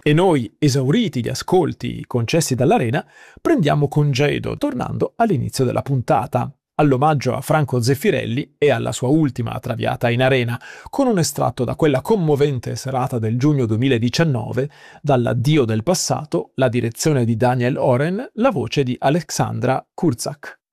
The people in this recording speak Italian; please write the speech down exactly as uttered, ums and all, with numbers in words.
E noi, esauriti gli ascolti concessi dall'Arena, prendiamo congedo, tornando all'inizio della puntata, all'omaggio a Franco Zeffirelli e alla sua ultima traviata in Arena, con un estratto da quella commovente serata del giugno duemiladiciannove, dall'Addio del passato, la direzione di Daniel Oren, la voce di Alexandra Kurzak.